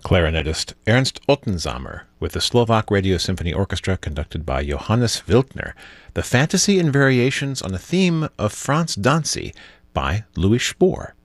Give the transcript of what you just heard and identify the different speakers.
Speaker 1: Clarinetist Ernst Ottensamer with the Slovak Radio Symphony Orchestra conducted by Johannes Wilkner, the Fantasy and Variations on a Theme of Franz Dancy by Louis Spohr.